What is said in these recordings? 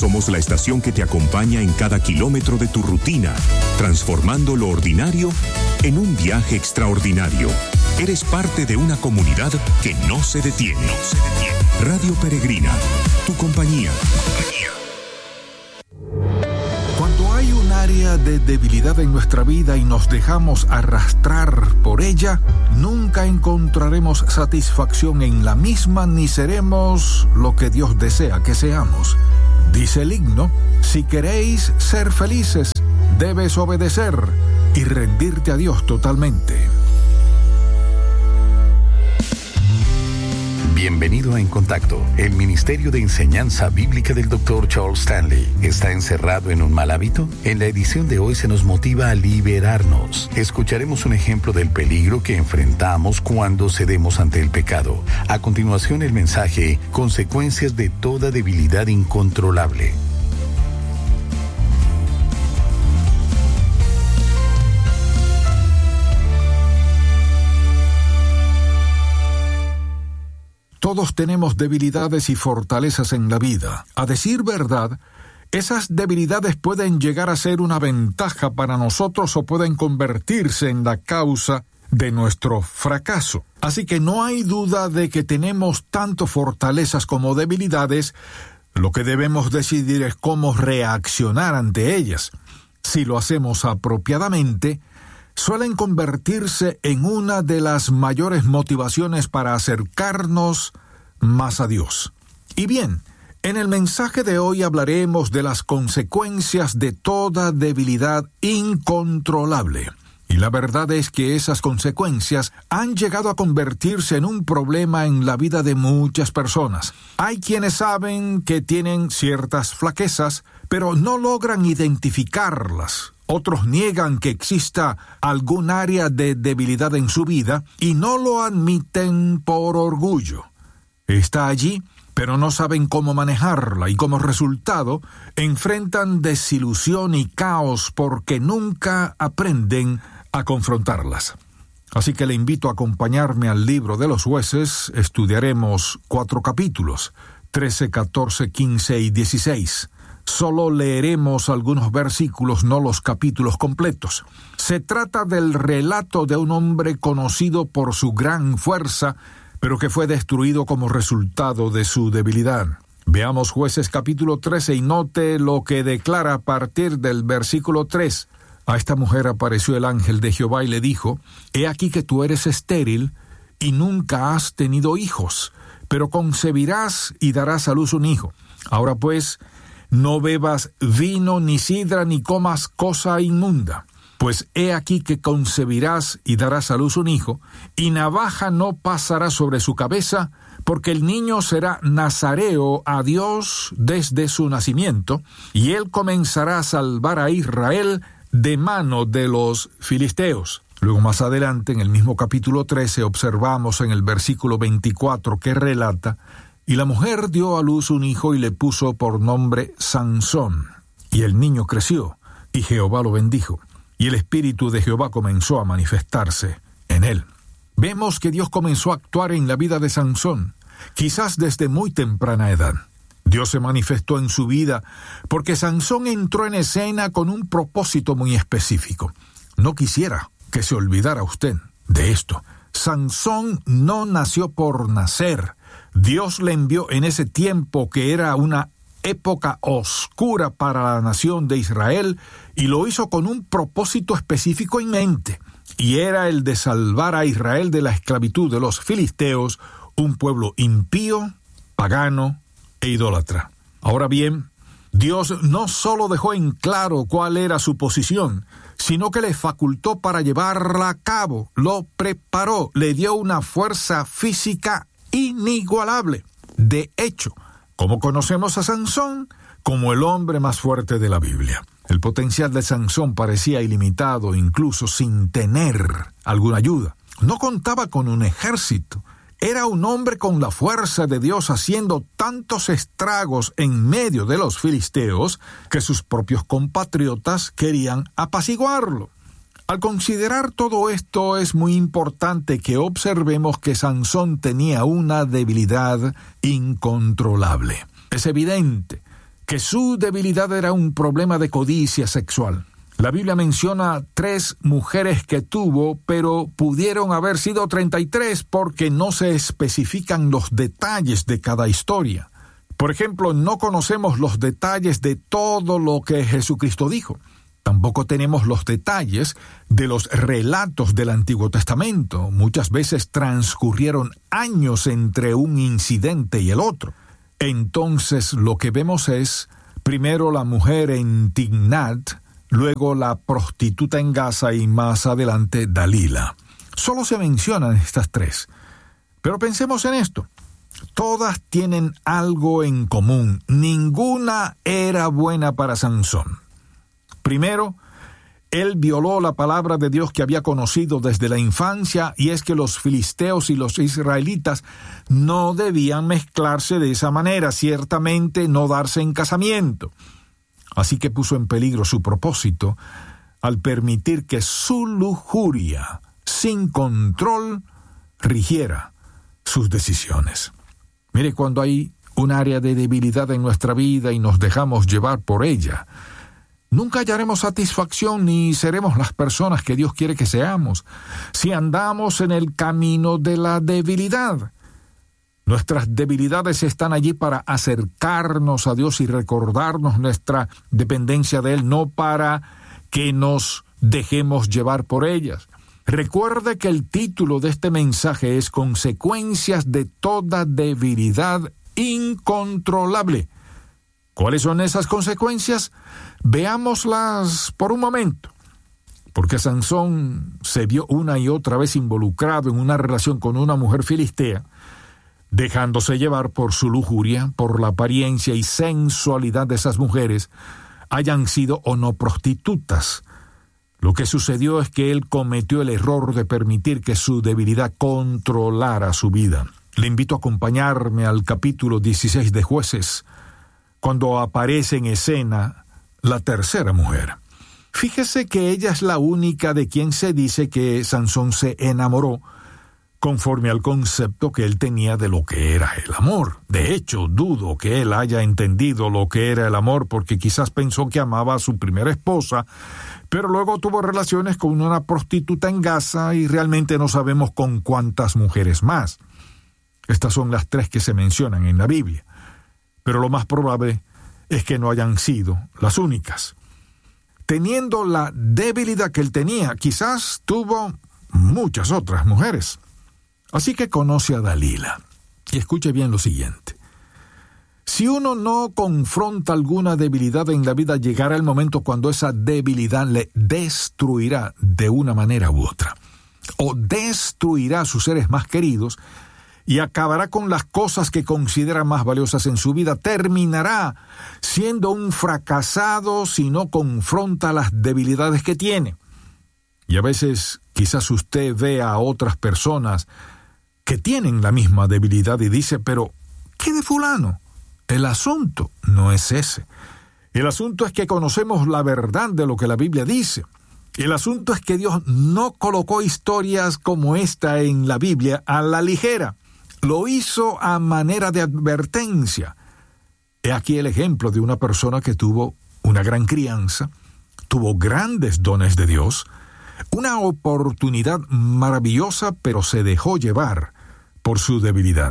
Somos la estación que te acompaña en cada kilómetro de tu rutina, transformando lo ordinario en un viaje extraordinario. Eres parte de una comunidad que no se detiene. Radio Peregrina, tu compañía. Cuando hay un área de debilidad en nuestra vida y nos dejamos arrastrar por ella, nunca encontraremos satisfacción en la misma ni seremos lo que Dios desea que seamos. Dice el himno: si queréis ser felices, debes obedecer y rendirte a Dios totalmente. Bienvenido a En Contacto. El Ministerio de Enseñanza Bíblica del Dr. Charles Stanley. ¿Está encerrado en un mal hábito? En la edición de hoy se nos motiva a liberarnos. Escucharemos un ejemplo del peligro que enfrentamos cuando cedemos ante el pecado. A continuación el mensaje: consecuencias de toda debilidad incontrolable. Todos tenemos debilidades y fortalezas en la vida. A decir verdad, esas debilidades pueden llegar a ser una ventaja para nosotros o pueden convertirse en la causa de nuestro fracaso. Así que no hay duda de que tenemos tanto fortalezas como debilidades. Lo que debemos decidir es cómo reaccionar ante ellas. Si lo hacemos apropiadamente, suelen convertirse en una de las mayores motivaciones para acercarnos más a Dios. Y bien, en el mensaje de hoy hablaremos de las consecuencias de toda debilidad incontrolable. Y la verdad es que esas consecuencias han llegado a convertirse en un problema en la vida de muchas personas. Hay quienes saben que tienen ciertas flaquezas, pero no logran identificarlas. Otros niegan que exista algún área de debilidad en su vida y no lo admiten por orgullo. Está allí, pero no saben cómo manejarla y como resultado enfrentan desilusión y caos porque nunca aprenden a confrontarlas. Así que le invito a acompañarme al libro de los Jueces. Estudiaremos 4 capítulos, 13, 14, 15 y 16. Solo leeremos algunos versículos, no los capítulos completos. Se trata del relato de un hombre conocido por su gran fuerza, pero que fue destruido como resultado de su debilidad. Veamos Jueces capítulo 13 y note lo que declara a partir del versículo 3. A esta mujer apareció el ángel de Jehová y le dijo: He aquí que tú eres estéril y nunca has tenido hijos, pero concebirás y darás a luz un hijo. Ahora pues, no bebas vino, ni sidra, ni comas cosa inmunda. Pues he aquí que concebirás y darás a luz un hijo, y navaja no pasará sobre su cabeza, porque el niño será nazareo a Dios desde su nacimiento, y él comenzará a salvar a Israel de mano de los filisteos. Luego más adelante, en el mismo capítulo 13, observamos en el versículo 24 que relata: Y la mujer dio a luz un hijo y le puso por nombre Sansón. Y el niño creció, y Jehová lo bendijo. Y el Espíritu de Jehová comenzó a manifestarse en él. Vemos que Dios comenzó a actuar en la vida de Sansón, quizás desde muy temprana edad. Dios se manifestó en su vida porque Sansón entró en escena con un propósito muy específico. No quisiera que se olvidara usted de esto. Sansón no nació por nacer. Dios le envió en ese tiempo que era una época oscura para la nación de Israel y lo hizo con un propósito específico en mente, y era el de salvar a Israel de la esclavitud de los filisteos, un pueblo impío, pagano e idólatra. Ahora bien, Dios no solo dejó en claro cuál era su posición, sino que le facultó para llevarla a cabo, lo preparó, le dio una fuerza física inigualable. De hecho, ¿cómo conocemos a Sansón? Como el hombre más fuerte de la Biblia. El potencial de Sansón parecía ilimitado, incluso sin tener alguna ayuda. No contaba con un ejército. Era un hombre con la fuerza de Dios haciendo tantos estragos en medio de los filisteos que sus propios compatriotas querían apaciguarlo. Al considerar todo esto, es muy importante que observemos que Sansón tenía una debilidad incontrolable. Es evidente que su debilidad era un problema de codicia sexual. La Biblia menciona 3 mujeres que tuvo, pero pudieron haber sido 33 porque no se especifican los detalles de cada historia. Por ejemplo, no conocemos los detalles de todo lo que Jesucristo dijo. Tampoco tenemos los detalles de los relatos del Antiguo Testamento. Muchas veces transcurrieron años entre un incidente y el otro. Entonces lo que vemos es, primero la mujer en Tignat, luego la prostituta en Gaza y más adelante Dalila. Solo se mencionan estas 3. Pero pensemos en esto. Todas tienen algo en común. Ninguna era buena para Sansón. Primero, él violó la palabra de Dios que había conocido desde la infancia, y es que los filisteos y los israelitas no debían mezclarse de esa manera, ciertamente no darse en casamiento. Así que puso en peligro su propósito al permitir que su lujuria, sin control, rigiera sus decisiones. Mire, cuando hay un área de debilidad en nuestra vida y nos dejamos llevar por ella, nunca hallaremos satisfacción ni seremos las personas que Dios quiere que seamos si andamos en el camino de la debilidad. Nuestras debilidades están allí para acercarnos a Dios y recordarnos nuestra dependencia de Él, no para que nos dejemos llevar por ellas. Recuerde que el título de este mensaje es Consecuencias de toda debilidad incontrolable. ¿Cuáles son esas consecuencias? Veámoslas por un momento. Porque Sansón se vio una y otra vez involucrado en una relación con una mujer filistea, dejándose llevar por su lujuria, por la apariencia y sensualidad de esas mujeres, hayan sido o no prostitutas. Lo que sucedió es que él cometió el error de permitir que su debilidad controlara su vida. Le invito a acompañarme al capítulo 16 de Jueces, cuando aparece en escena la tercera mujer. Fíjese que ella es la única de quien se dice que Sansón se enamoró, conforme al concepto que él tenía de lo que era el amor. De hecho, dudo que él haya entendido lo que era el amor, porque quizás pensó que amaba a su primera esposa, pero luego tuvo relaciones con una prostituta en Gaza y realmente no sabemos con cuántas mujeres más. Estas son las 3 que se mencionan en la Biblia, pero lo más probable es que no hayan sido las únicas. Teniendo la debilidad que él tenía, quizás tuvo muchas otras mujeres. Así que conoce a Dalila. Y escuche bien lo siguiente. Si uno no confronta alguna debilidad en la vida, llegará el momento cuando esa debilidad le destruirá de una manera u otra. O destruirá a sus seres más queridos y acabará con las cosas que considera más valiosas en su vida. Terminará siendo un fracasado si no confronta las debilidades que tiene. Y a veces quizás usted vea a otras personas que tienen la misma debilidad y dice, pero ¿qué de fulano? El asunto no es ese. El asunto es que conocemos la verdad de lo que la Biblia dice. El asunto es que Dios no colocó historias como esta en la Biblia a la ligera. Lo hizo a manera de advertencia. He aquí el ejemplo de una persona que tuvo una gran crianza, tuvo grandes dones de Dios, una oportunidad maravillosa, pero se dejó llevar por su debilidad.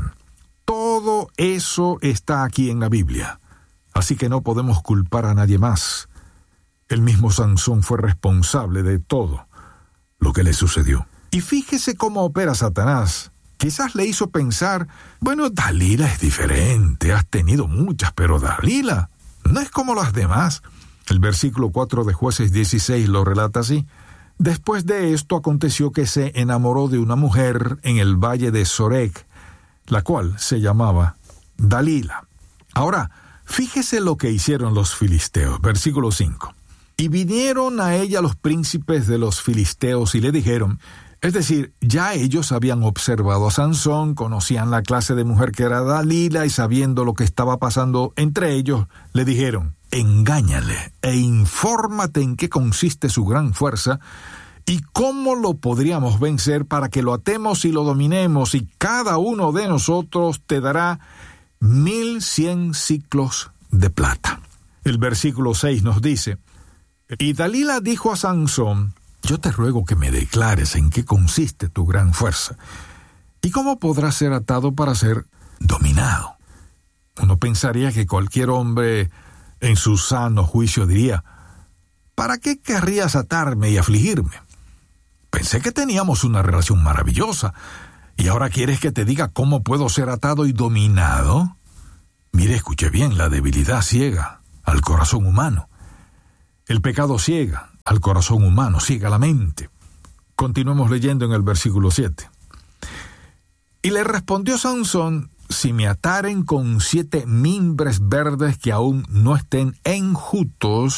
Todo eso está aquí en la Biblia, así que no podemos culpar a nadie más. El mismo Sansón fue responsable de todo lo que le sucedió. Y fíjese cómo opera Satanás. Quizás le hizo pensar, bueno, Dalila es diferente, has tenido muchas, pero Dalila no es como las demás. El versículo 4 de Jueces 16 lo relata así. Después de esto aconteció que se enamoró de una mujer en el valle de Sorek, la cual se llamaba Dalila. Ahora, fíjese lo que hicieron los filisteos. Versículo 5. Y vinieron a ella los príncipes de los filisteos y le dijeron, es decir, ya ellos habían observado a Sansón, conocían la clase de mujer que era Dalila y sabiendo lo que estaba pasando entre ellos, le dijeron, engáñale e infórmate en qué consiste su gran fuerza y cómo lo podríamos vencer para que lo atemos y lo dominemos, y cada uno de nosotros te dará 1,100 siclos de plata. El versículo 6 nos dice: y Dalila dijo a Sansón: yo te ruego que me declares en qué consiste tu gran fuerza, y cómo podrás ser atado para ser dominado. Uno pensaría que cualquier hombre en su sano juicio diría: ¿para qué querrías atarme y afligirme? Pensé que teníamos una relación maravillosa, y ahora quieres que te diga cómo puedo ser atado y dominado. Mire, escuche bien, la debilidad ciega al corazón humano. El pecado ciega al corazón humano, ciega la mente. Continuemos leyendo en el versículo 7. Y le respondió Sansón: si me ataren con 7 mimbres verdes que aún no estén enjutos,